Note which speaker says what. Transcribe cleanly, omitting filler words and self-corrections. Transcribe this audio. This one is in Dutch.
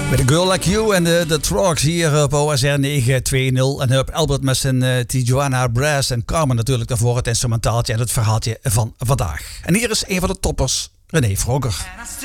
Speaker 1: Met A Girl Like You en de Trogs hier op OSR 920. En op Albert met zijn Tijuana Brass en Carmen natuurlijk daarvoor het instrumentaaltje en het verhaaltje van vandaag. En hier is een van de toppers, René Vroger.